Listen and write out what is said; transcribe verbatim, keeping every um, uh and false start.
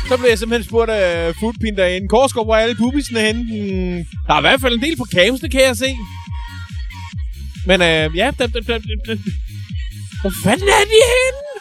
Så blev jeg simpelthen spurgt af uh, Foodpin derinde. Korsgaard, hvor er alle pubisene henne? Hmm, der er i hvert fald en del på camsene, kan jeg se. Men uh, ja, da, da, da, da. Hvor fanden er de henne?